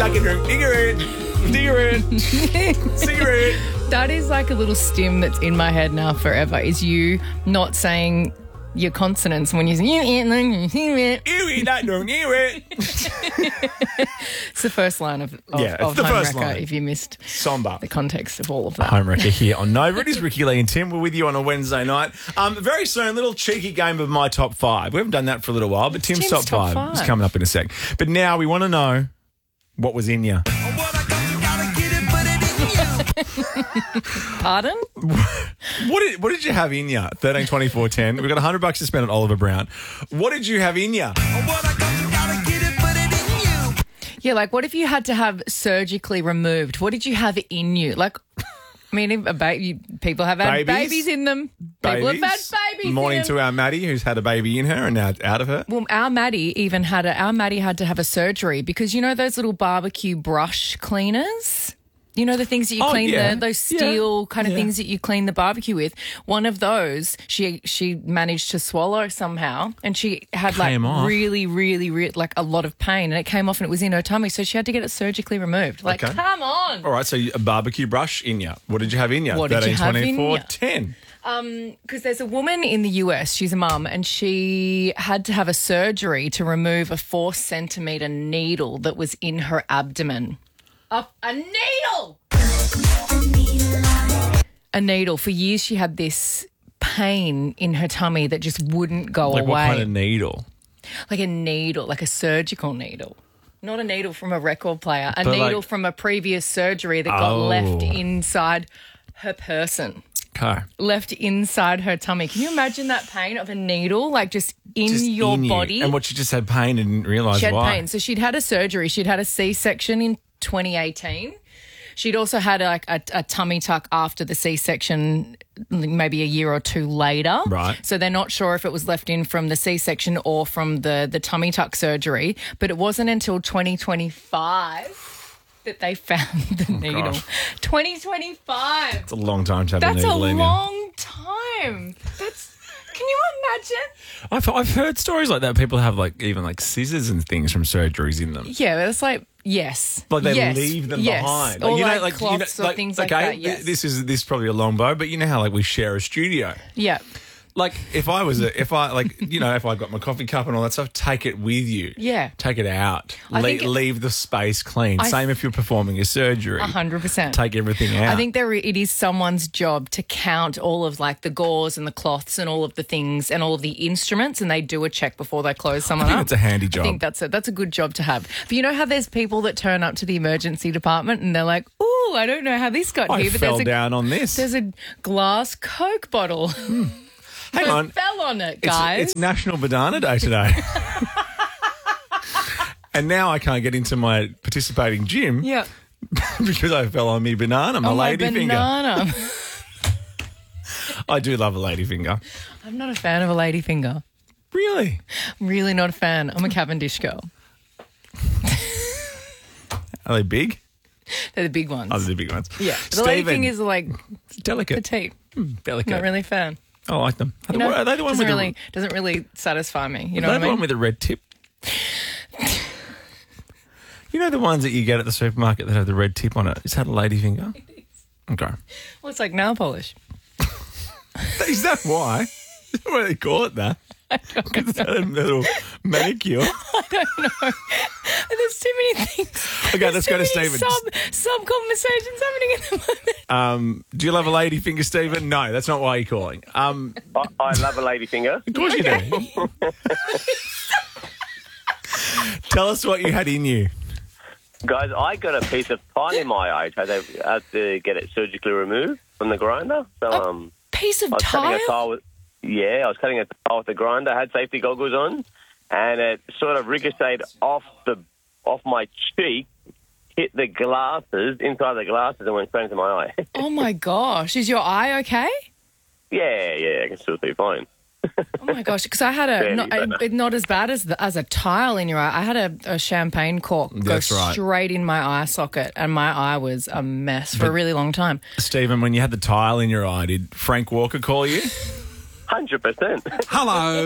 I can drink cigarette. That is like a little stim that's in my head now forever, is you not saying your consonants when you say it's the first line of it's the Home first Wrecker, line. if you missed Somber. the context of all of that. Home Wrecker here on Nova. It is Ricky Lee and Tim. We're with you on a Wednesday night. Very soon, a little cheeky game of my top five. We haven't done that for a little while, but Tim's top five is coming up in a sec. But now we want to know what was in you. Pardon? What did you have in you? 13, 24, 10. We've got $100 to spend on Oliver Brown. What did you have in you? Yeah, like what if you had to have surgically removed? What did you have in you? Like, I mean, people have had babies in them. People have had babies Morning in them. to our Maddie, who's had a baby in her and now it's out of her. Well, our Maddie had to have a surgery because you know those little barbecue brush cleaners? You know the things that you clean those steel kind of things that you clean the barbecue with. One of those she managed to swallow somehow, and she had really like a lot of pain, and it came off, and it was in her tummy, so she had to get it surgically removed. Like, come on! All right, so a barbecue brush in you. What did you have in you? What did you have in you? 10. Because there's a woman in the US, she's a mum, and she had to have a surgery to remove a 4-centimetre needle that was in her abdomen. A needle! A needle. For years she had this pain in her tummy that just wouldn't go away. Like what kind of needle? Like a needle, like a surgical needle. Not a needle from a record player. A needle from a previous surgery that got left inside her person. Okay. Left inside her tummy. Can you imagine that pain of a needle, like just your body? And what, she just had pain and didn't realise why? She had pain. So she'd had a surgery. She'd had a C-section in 2018. She'd also had a tummy tuck after the C-section, maybe a year or two later. Right. So they're not sure if it was left in from the C-section or from the tummy tuck surgery. But it wasn't until 2025 that they found the needle. Gosh. 2025. It's a long time to have a needle in you. That's a long time. Can you imagine? I've heard stories like that. People have even scissors and things from surgeries in them. Yeah, but it's like, yes. Like they leave them behind. Or cloths or things like that, yes. This is probably a long bow, but you know how we share a studio. Yeah. Like if I got my coffee cup and all that stuff, take it with you. Yeah. Take it out. Leave the space clean. Same if you're performing a surgery. 100%. Take everything out. I think it is someone's job to count all of the gauze and the cloths and all of the things and all of the instruments, and they do a check before they close someone up. It's a handy job. I think that's a good job to have. But you know how there's people that turn up to the emergency department and they're like, ooh, I don't know how this got here. But fell down on this. There's a glass Coke bottle. Hang on. Fell on it, guys. It's National Banana Day today. And now I can't get into my participating gym because I fell on me banana, my ladyfinger. I do love a ladyfinger. I'm not a fan of a ladyfinger. Really? I'm really not a fan. I'm a Cavendish girl. Are they big? They're the big ones. Oh, they're the big ones. Yeah. The ladyfinger is delicate. Petite. Delicate. Not really a fan. I like them. Are they the one doesn't really satisfy me. You know what I mean? The one with the red tip? You know the ones that you get at the supermarket that have the red tip on it? Is that a ladyfinger? It is. Okay. Well, it's like nail polish. Is that why? Is that why they call it that? I don't know. Is that a little manicure? I don't know. There's too many things. Okay, let's go to Stephen. Some conversations happening at the moment. Do you love a ladyfinger, Stephen? No, that's not why you're calling. I love a ladyfinger. Of course you do. Tell us what you had in you. Guys, I got a piece of tile in my eye. I had to get it surgically removed from the grinder. So, piece of I was tile? cutting a tile with, I was cutting a tile with the grinder. I had safety goggles on, and it sort of ricocheted off my cheek, hit the glasses, inside the glasses, and went straight into my eye. Oh, my gosh. Is your eye okay? Yeah, I can still see fine. Oh, my gosh. Because I had not as bad as a tile in your eye. I had a champagne cork go straight in my eye socket, and my eye was a mess for a really long time. Stephen, when you had the tile in your eye, did Frank Walker call you? 100%. Hello.